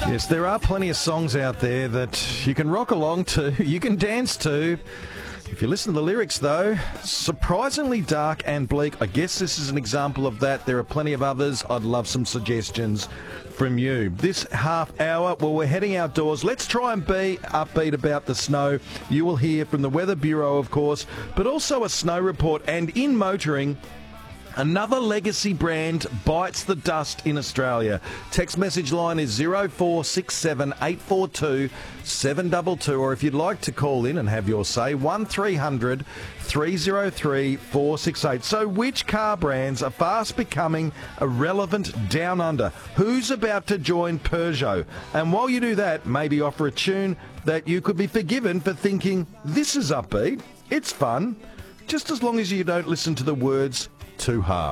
Yes, there are plenty of songs out there that you can rock along to, you can dance to. If you listen to the lyrics, though, surprisingly dark and bleak. I guess this is an example of that. There are plenty of others. I'd love some suggestions from you. This half hour, well, we're heading outdoors. Let's try and be upbeat about the snow. You will hear from the Weather Bureau, of course, but also a snow report. And in motoring, another legacy brand bites the dust in Australia. Text message line is 0467 842 722, or if you'd like to call in and have your say, 1300 303 468. So which car brands are fast becoming irrelevant down under? Who's about to join Peugeot? And while you do that, maybe offer a tune that you could be forgiven for thinking, this is upbeat, it's fun, just as long as you don't listen to the words too hard.